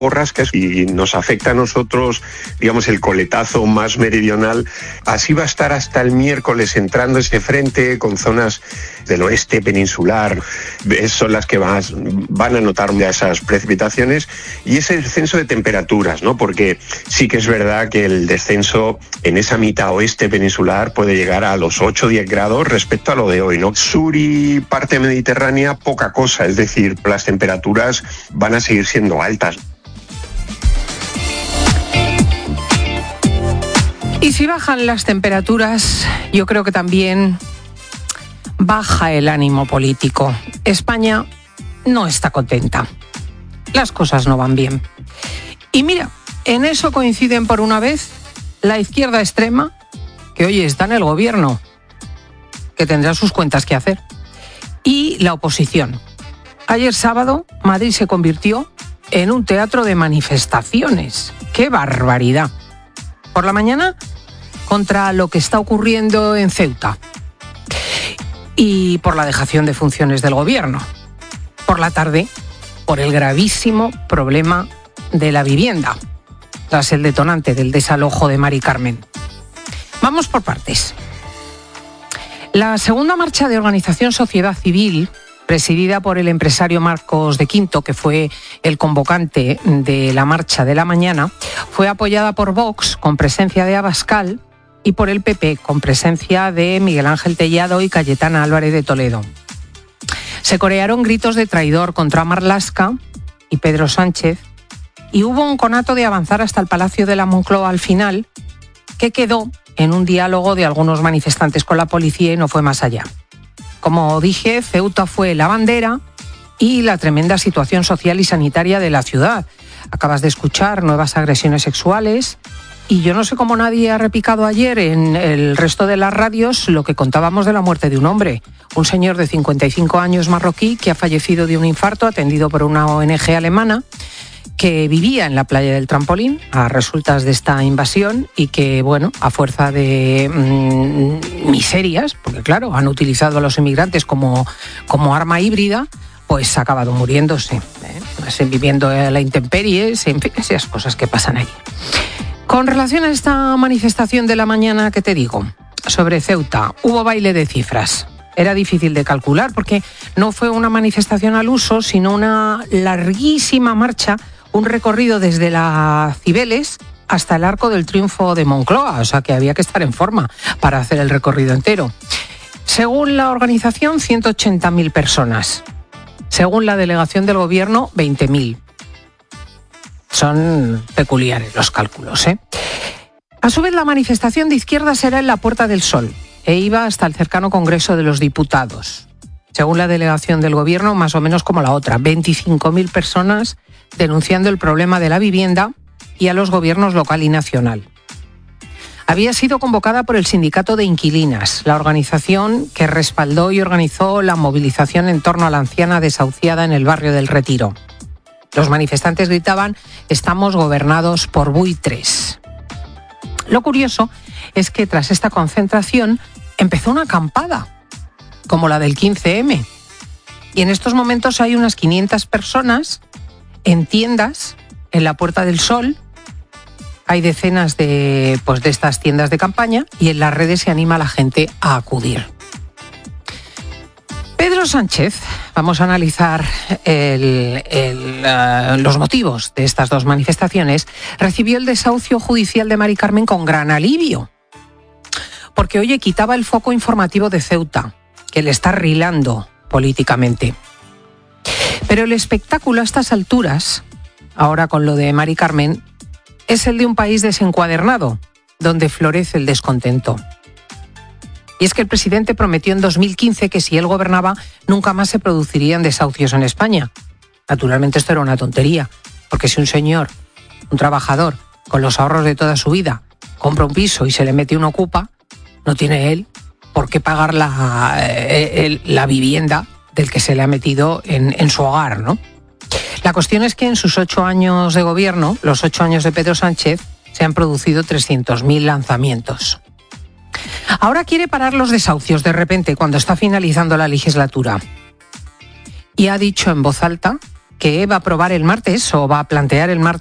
borrascas y nos afecta a nosotros, digamos, el coletazo más meridional. Así va a estar hasta el miércoles entrando ese frente con zonas del oeste peninsular. Son las que van a notar ya esas precipitaciones y ese descenso de temperaturas, ¿no? Porque sí que es verdad que el descenso en esa mitad oeste peninsular puede llegar a los 8 o 10 grados respecto a lo de hoy, ¿no? Sur y parte mediterránea, poca cosa, es decir, las temperaturas van a seguir siendo altas. Y si bajan las temperaturas, yo creo que también baja el ánimo político. España no está contenta. Las cosas no van bien. Y mira, en eso coinciden por una vez la izquierda extrema, que hoy está en el gobierno, que tendrá sus cuentas que hacer, y la oposición. Ayer sábado, Madrid se convirtió en un teatro de manifestaciones. ¡Qué barbaridad! Por la mañana, contra lo que está ocurriendo en Ceuta y por la dejación de funciones del gobierno. Por la tarde, por el gravísimo problema de la vivienda, tras el detonante del desalojo de Mari Carmen. Vamos por partes. La segunda marcha de organización Sociedad Civil, presidida por el empresario Marcos de Quinto, que fue el convocante de la marcha de la mañana, fue apoyada por Vox, con presencia de Abascal, y por el PP, con presencia de Miguel Ángel Tellado y Cayetana Álvarez de Toledo. Se corearon gritos de traidor contra Marlaska y Pedro Sánchez, y hubo un conato de avanzar hasta el Palacio de la Moncloa al final, que quedó en un diálogo de algunos manifestantes con la policía y no fue más allá. Como dije, Ceuta fue la bandera y la tremenda situación social y sanitaria de la ciudad. Acabas de escuchar nuevas agresiones sexuales y yo no sé cómo nadie ha repicado ayer en el resto de las radios lo que contábamos de la muerte de un hombre. Un señor de 55 años marroquí que ha fallecido de un infarto atendido por una ONG alemana que vivía en la playa del Trampolín a resultas de esta invasión y que, bueno, a fuerza de miserias, porque claro, han utilizado a los inmigrantes como arma híbrida, pues ha acabado muriéndose, viviendo a la intemperie, en fin, esas cosas que pasan allí. Con relación a esta manifestación de la mañana que te digo, sobre Ceuta, hubo baile de cifras. Era difícil de calcular porque no fue una manifestación al uso, sino una larguísima marcha, un recorrido desde la Cibeles hasta el Arco del Triunfo de Moncloa, o sea que había que estar en forma para hacer el recorrido entero. Según la organización, 180.000 personas. Según la delegación del gobierno, 20.000. Son peculiares los cálculos, ¿eh? A su vez, la manifestación de izquierda será en la Puerta del Sol e iba hasta el cercano Congreso de los Diputados. Según la delegación del gobierno, más o menos como la otra, 25.000 personas denunciando el problema de la vivienda y a los gobiernos local y nacional. Había sido convocada por el Sindicato de Inquilinas, la organización que respaldó y organizó la movilización en torno a la anciana desahuciada en el barrio del Retiro. Los manifestantes gritaban: «Estamos gobernados por buitres». Lo curioso es que tras esta concentración empezó una acampada, como la del 15M. Y en estos momentos hay unas 500 personas en tiendas en la Puerta del Sol. Hay decenas de estas tiendas de campaña y en las redes se anima a la gente a acudir. Pedro Sánchez, vamos a analizar los motivos de estas dos manifestaciones, recibió el desahucio judicial de Mari Carmen con gran alivio. Porque, oye, quitaba el foco informativo de Ceuta, que le está rilando políticamente. Pero el espectáculo a estas alturas, ahora con lo de Mari Carmen, es el de un país desencuadernado, donde florece el descontento. Y es que el presidente prometió en 2015 que si él gobernaba nunca más se producirían desahucios en España. Naturalmente esto era una tontería, porque si un señor, un trabajador, con los ahorros de toda su vida, compra un piso y se le mete un ocupa, no tiene él por qué pagar la vivienda del que se le ha metido en su hogar, ¿no? La cuestión es que en sus 8 años de gobierno, los 8 años de Pedro Sánchez, se han producido 300.000 lanzamientos. Ahora quiere parar los desahucios de repente cuando está finalizando la legislatura. Y ha dicho en voz alta que va a aprobar el martes o va a plantear el martes